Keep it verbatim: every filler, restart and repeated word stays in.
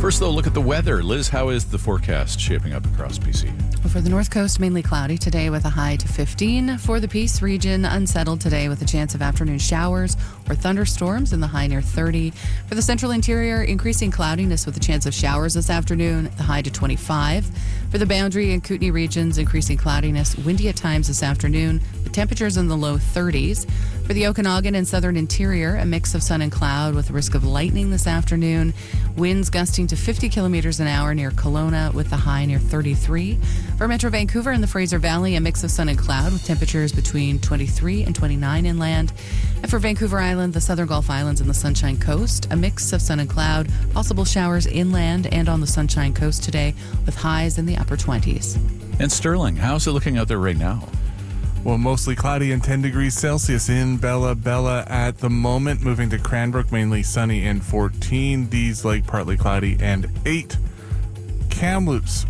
First, though, look at the weather. Liz, how is the forecast shaping up across P C? For the North Coast, mainly cloudy today with a high to fifteen. For the Peace region, unsettled today with a chance of afternoon showers or thunderstorms in the high near thirty. For the Central Interior, increasing cloudiness with a chance of showers this afternoon, the high to twenty-five. For the Boundary and Kootenay regions, increasing cloudiness, windy at times this afternoon, the temperatures in the low thirties. For the Okanagan and Southern Interior, a mix of sun and cloud with a risk of lightning this afternoon. Winds gusting to fifty kilometers an hour near Kelowna with the high near thirty-three. For Metro Vancouver and the Fraser Valley, a mix of sun and cloud with temperatures between twenty-three and twenty-nine inland. And for Vancouver Island, the Southern Gulf Islands and the Sunshine Coast, a mix of sun and cloud, possible showers inland and on the Sunshine Coast today with highs in the upper twenties. And Sterling, how's it looking out there right now? Well, mostly cloudy and ten degrees Celsius in Bella Bella at the moment. Moving to Cranbrook, mainly sunny and fourteen. Dees Lake, partly cloudy and eight. Kamloops,